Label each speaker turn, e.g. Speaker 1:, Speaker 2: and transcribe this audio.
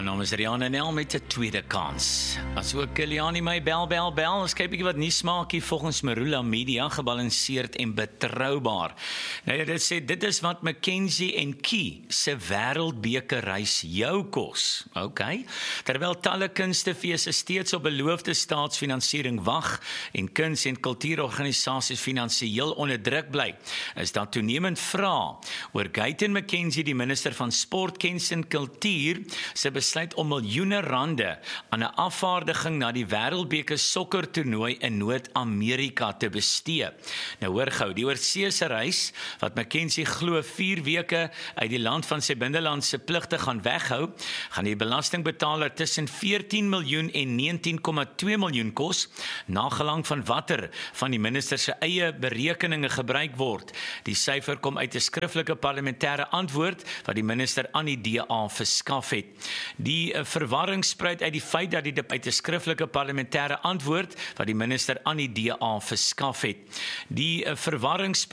Speaker 1: naam is Rian Nel met 'n tweede kans. As ook Kiliani my bel. Ons kyk bietjie wat nuus maak hier volgens Marula Media, gebalanseerd en betroubaar. Nou dit sê dit is wat McKenzie en Key se wêreldbekerreis jou kos. Okay. Terwyl talle kunstefeeste steeds op beloofde staatsfinansiering wag en kuns- en kultuurorganisasies finansiëel onder druk bly, is daar toenemend vrae oor Guyton McKenzie, die minister van Sport, Kuns en Kultuur, se besluit om miljoene rande aan 'n afvaardiging na die wêreldbeker sokkertoernooi in Noord-Amerika te bestee. Nou hoor gou, die oorseese reis wat McKenzie glo 4 weke uit die land van sy binnelandse pligte gaan weghou, gaan die belastingbetaler tussen 14 miljoen en 19,2 miljoen kos, nagelang van watter van die minister se eie berekeninge gebruik word. Die syfer kom uit 'n skriftelike parlementêre antwoord wat die minister aan die DA verskaf het. Die verwarring spruit uit die feit dat dit uit 'n skriftelike parlementêre antwoord wat die minister aan die DA verskaf het. Die verwarring